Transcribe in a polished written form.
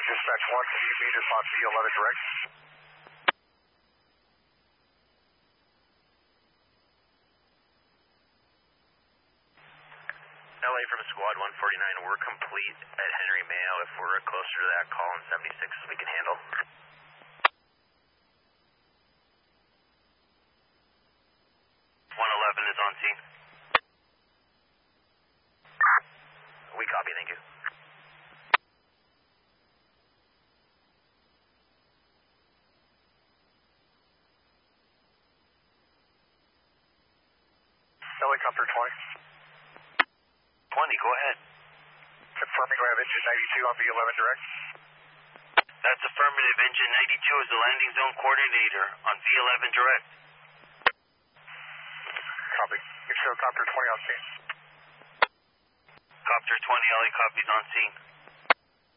Dispatch 1, can you meet us on V11 direct? LA from Squad 149, we're complete at Henry Mayo. If we're closer to that call in 76, we can handle. 111 is on scene. We copy, thank you. Helicopter 20. 20, go ahead. Confirming we have engine 92 on V11 direct. That's affirmative. Engine 92 is the landing zone coordinator on V11 direct. Copy. Get helicopter 20 on scene. Copter 20, LA copies on scene.